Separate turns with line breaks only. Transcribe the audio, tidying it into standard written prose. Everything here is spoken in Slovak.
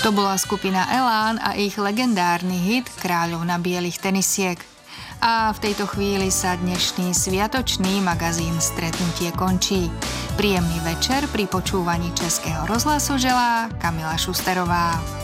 To bola skupina Elán a ich legendárny hit Kráľovna bielých tenisiek. A v tejto chvíli sa dnešný sviatočný magazín Stretnutie končí. Príjemný večer pri počúvaní Českého rozhlasu želá Kamila Šusterová.